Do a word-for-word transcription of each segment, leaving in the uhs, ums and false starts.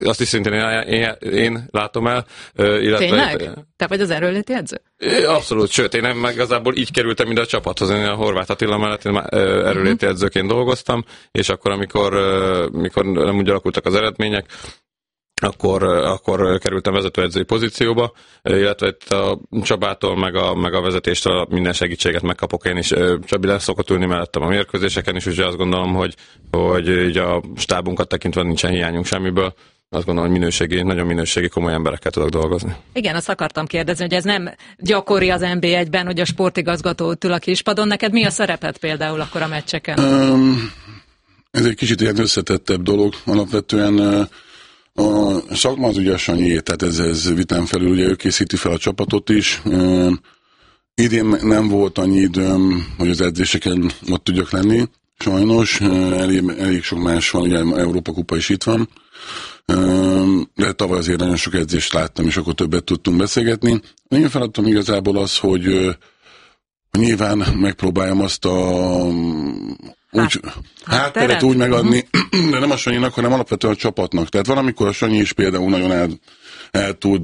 azt is szintén én, én, én látom el. Illetve, Tényleg? Te vagy az erőléti edző? Abszolút, sőt, én meg igazából így kerültem ide a csapathoz. Én a Horváth Attila mellett én erőléti edzőként dolgoztam, és akkor, amikor, amikor nem úgy alakultak az eredmények, Akkor, akkor kerültem vezetőedzői pozícióba, illetve itt a Csabától, meg a, meg a vezetéstől minden segítséget megkapok én is. Csabi le szokott ülni mellettem a mérkőzéseken is, úgyhogy azt gondolom, hogy, hogy így a stábunkat tekintve nincsen hiányunk semmiből. Azt gondolom, hogy minőségi, nagyon minőségi, komoly emberekkel tudok dolgozni. Igen, azt akartam kérdezni, hogy ez nem gyakori az en bé egyben, hogy a sportigazgató ül a kispadon. Neked mi a szereped például akkor a meccseken? Um, ez egy kicsit ilyen összetettebb dolog. Alapvetően a szakma az ugye a Sanyié, tehát ez, ez vitán felül, ugye ő készíti fel a csapatot is. Uh, idén nem volt annyi időm, hogy az edzéseken ott tudjak lenni, sajnos. Uh, elég, elég sok más van, ugye Európa kupa is itt van. Uh, de tavaly azért nagyon sok edzést láttam, és akkor többet tudtunk beszélgetni. Én feladtam igazából az, hogy uh, nyilván megpróbáljam azt a úgy, hátteret úgy megadni, de nem a Sanyinak, hanem alapvetően a csapatnak. Tehát valamikor a Sanyi is például nagyon el, el tud,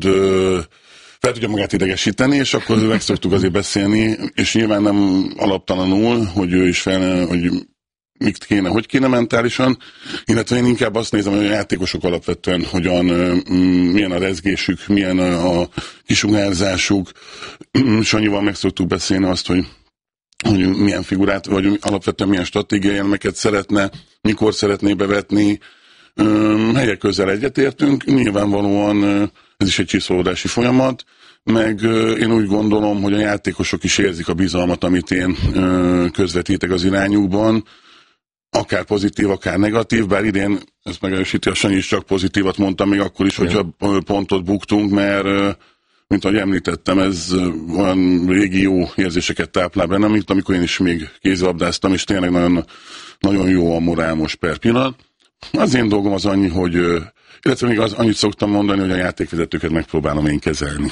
fel tudja magát idegesíteni, és akkor meg szoktuk azért beszélni, és nyilván nem alaptalanul, hogy ő is fel, hogy mit kéne, hogy kéne mentálisan, illetve én inkább azt nézem, hogy a játékosok alapvetően hogyan, milyen a rezgésük, milyen a kisugárzásuk. Sanyival meg szoktuk beszélni azt, hogy hogy milyen figurát, vagy alapvetően milyen stratégiai elemeket szeretne, mikor szeretné bevetni. Helyek közel egyetértünk, nyilvánvalóan ez is egy csiszolódási folyamat, meg én úgy gondolom, hogy a játékosok is érzik a bizalmat, amit én közvetítek az irányukban, akár pozitív, akár negatív, bár idén, ezt megerősíti a Sanyi is, csak pozitívat mondtam, még akkor is, hogyha pontot buktunk, mert mint ahogy említettem, ez olyan régi jó érzéseket táplál bennem, mint amikor én is még kézilabdáztam, és tényleg nagyon, nagyon jó a morál most per pillanat. Az én dolgom az annyi, hogy, illetve még az, annyit szoktam mondani, hogy a játékvezetőket megpróbálom én kezelni.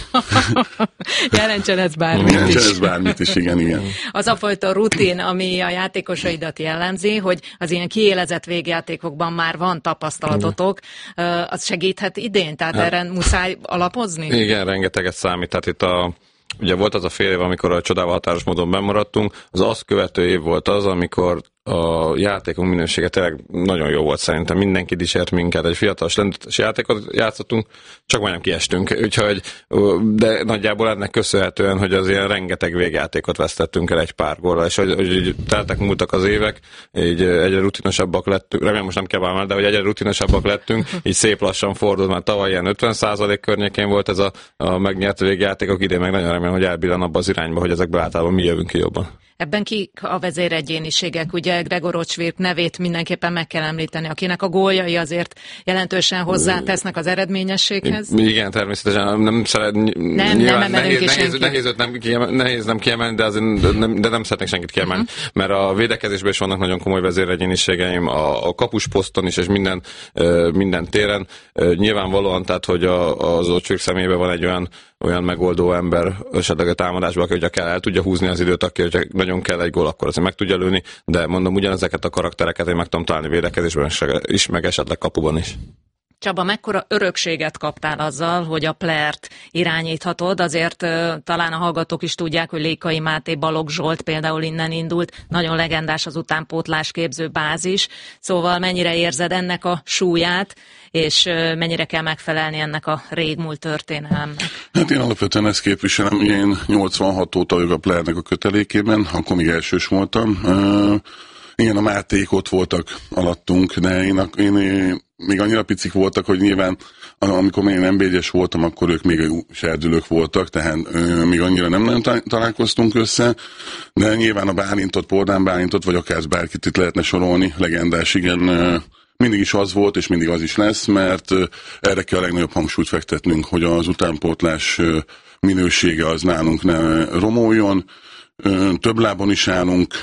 Jelentsen ez bármit is. Jelentsen ez bármit is, igen, igen. Az a fajta rutin, ami a játékosaidat jellemzi, hogy az ilyen kiélezett végjátékokban már van tapasztalatotok, az segíthet idén? Tehát hát, erre muszáj alapozni? Igen, rengeteget számít. Tehát itt a Ugye volt az a fél év, amikor a csodával határos módon bemaradtunk, az azt követő év volt az, amikor a játékunk minősége tényleg nagyon jó volt szerintem. Mindenki dicsért minket, egy fiatalos lendületes játékot játszottunk, csak majdnem kiestünk. Úgyhogy, de nagyjából ennek köszönhetően, hogy az ilyen rengeteg végjátékot vesztettünk el egy pár góllal, és hogy, hogy teltek múltak az évek, így egyre rutinosabbak lettünk, remélem most nem kell válni, de hogy egyre rutinosabbak lettünk, így szép lassan fordult, mert tavaly ilyen ötven százalék környékén volt ez a, a megnyert végjátékok, idén meg nagyon remélem, hogy elbillen abba az irányba, hogy ezekből általában mi jövünk ki jobban. Ebben ki a vezéregyéniségek? Ugye Gregor Ocsvirk nevét mindenképpen meg kell említeni, akinek a góljai azért jelentősen hozzátesznek az eredményességhez. Igen, természetesen nem szeret, nem, nem emelünk nehéz, ki nehéz, nehéz, nem kiemel, nehéz nem kiemelni, de, azért nem, de nem szeretnék senkit kiemelni, uh-huh. mert a védekezésben is vannak nagyon komoly vezéregyéniségeim, a, a kapusposzton is, és minden, minden téren. Nyilvánvalóan, tehát, hogy a, az Ocsvirk személyében van egy olyan olyan megoldó ember esetleg a támadásban, aki hogyha kell, el tudja húzni az időt, aki hogyha nagyon kell egy gól, akkor azért meg tudja lőni, de mondom, ugyanezeket a karaktereket én meg tudom találni védekezésben is, meg esetleg kapuban is. Csaba, mekkora örökséget kaptál azzal, hogy a Plert irányíthatod? Azért uh, talán a hallgatók is tudják, hogy Lékai Máté, Balogh Zsolt például innen indult. Nagyon legendás az utánpótlásképző bázis. Szóval mennyire érzed ennek a súlyát, és uh, mennyire kell megfelelni ennek a régmúlt történelemnek? Hát én alapvetően ezt képviselem. Én nyolcvanhat óta vagyok a Plernek a kötelékében, akkor még elsős voltam. Uh, igen, a Máték ott voltak alattunk, de én, én, én még annyira picik voltak, hogy nyilván amikor én em bé egyes voltam, akkor ők még serdülők voltak, tehát ö, még annyira nem nagyon találkoztunk össze, de nyilván a Bálintot, Pordán Bálintot, vagy akár bárkit itt lehetne sorolni, legendás, igen, ö, mindig is az volt, és mindig az is lesz, mert ö, erre kell a legnagyobb hangsúlyt fektetnünk, hogy az utánpótlás ö, minősége az nálunk ne romoljon. Több lábon is állunk,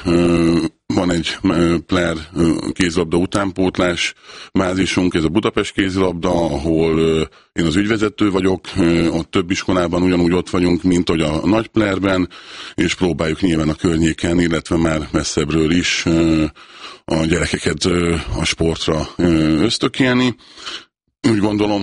van egy Pler kézilabda utánpótlás bázisunk, ez a Budapest kézilabda, ahol én az ügyvezető vagyok, ott több iskolában ugyanúgy ott vagyunk, mint hogy a Nagy Plerben, és próbáljuk nyilván a környéken, illetve már messzebbről is a gyerekeket a sportra ösztökélni. úgy gondolom,